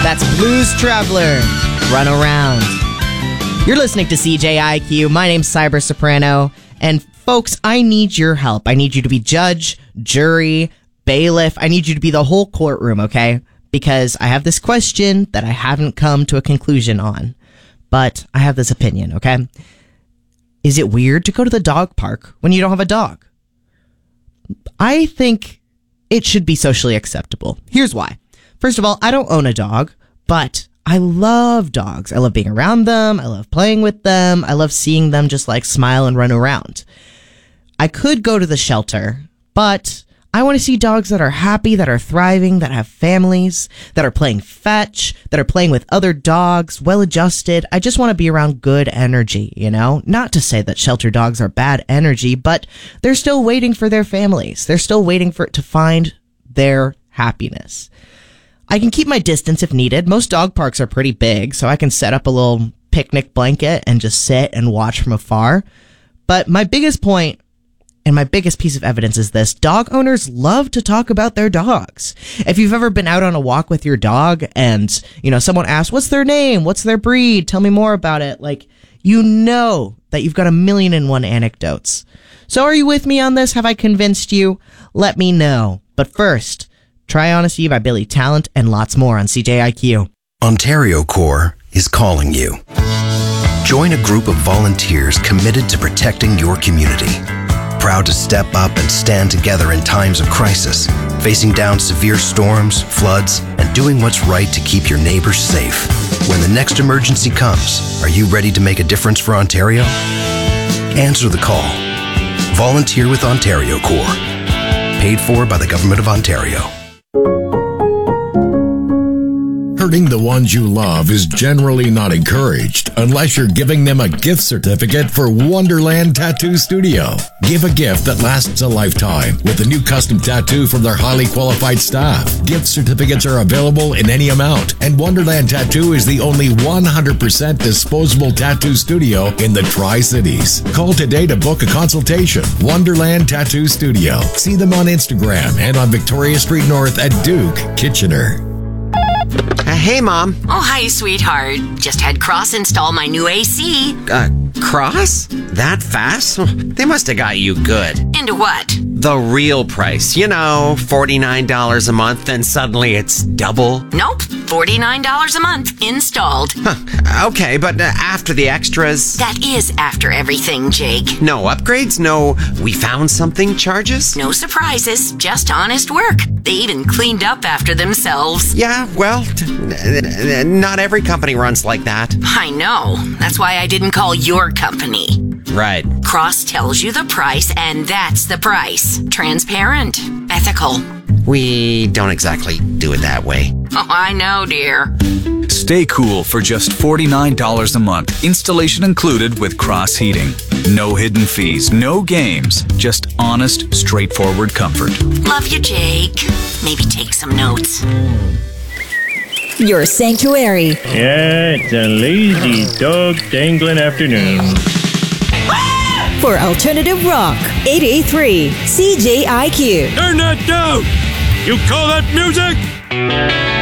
That's Blues Traveler, Run Around. You're listening to CJIQ. My name's Cyber Soprano. And folks, I need your help. I need you to be judge, jury, bailiff. I need you to be the whole courtroom, okay? Because I have this question that I haven't come to a conclusion on. But I have this opinion, okay? Is it weird to go to the dog park when you don't have a dog? I think it should be socially acceptable. Here's why. First of all, I don't own a dog, but I love dogs. I love being around them. I love playing with them. I love seeing them just like smile and run around. I could go to the shelter, but I want to see dogs that are happy, that are thriving, that have families, that are playing fetch, that are playing with other dogs, well-adjusted. I just want to be around good energy, you know? Not to say that shelter dogs are bad energy, but they're still waiting for their families. They're still waiting to find their happiness. I can keep my distance if needed. Most dog parks are pretty big, so I can set up a little picnic blanket and just sit and watch from afar. But my biggest point and my biggest piece of evidence is this: dog owners love to talk about their dogs. If you've ever been out on a walk with your dog and, someone asks, what's their name? What's their breed? Tell me more about it. Like, you know that you've got 1,000,001 anecdotes. So are you with me on this? Have I convinced you? Let me know. But first, Try Honesty by Billy Talent and lots more on CJIQ. Ontario Corps is calling you. Join a group of volunteers committed to protecting your community. Proud to step up and stand together in times of crisis, facing down severe storms, floods, and doing what's right to keep your neighbors safe. When the next emergency comes, are you ready to make a difference for Ontario? Answer the call. Volunteer with Ontario Corps. Paid for by the Government of Ontario. Hurting the ones you love is generally not encouraged unless you're giving them a gift certificate for Wonderland Tattoo Studio. Give a gift that lasts a lifetime with a new custom tattoo from their highly qualified staff. Gift certificates are available in any amount, and Wonderland Tattoo is the only 100% disposable tattoo studio in the Tri-Cities. Call today to book a consultation. Wonderland Tattoo Studio. See them on Instagram and on Victoria Street North at Duke, Kitchener. Hey, Mom. Oh, hi, sweetheart. Just had Cross install my new AC. Cross? That fast? They must have got you good. Into what? The real price. $49 a month, and suddenly it's double. Nope. $49 a month. Installed. Okay, but after the extras? That is after everything, Jake. No upgrades? No we found something charges? No surprises. Just honest work. They even cleaned up after themselves. Yeah, well, not every company runs like that. I know. That's why I didn't call your company. Right. Cross tells you the price, and that's the price. Transparent. Ethical. We don't exactly do it that way. Oh, I know, dear. Stay cool for just $49 a month. Installation included with Cross Heating. No hidden fees, no games. Just honest, straightforward comfort. Love you, Jake. Maybe take some notes. Your sanctuary. Yeah, it's a lazy dog dangling afternoon. For alternative rock, 88.3 CJIQ. Turn that down! You call that music?